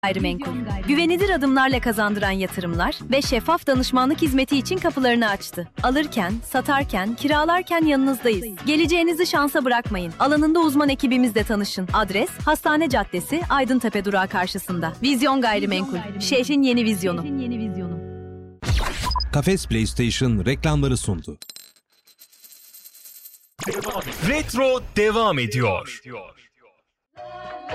Gayrimenkul, güvenilir adımlarla kazandıran yatırımlar ve şeffaf danışmanlık hizmeti için kapılarını açtı. Alırken, satarken, kiralarken yanınızdayız. Geleceğinizi şansa bırakmayın. Alanında uzman ekibimizle tanışın. Adres, Hastane Caddesi, Aydıntepe durağı karşısında. Vizyon Gayrimenkul, şehrin yeni vizyonu. Kafes PlayStation reklamları sundu. Retro devam ediyor.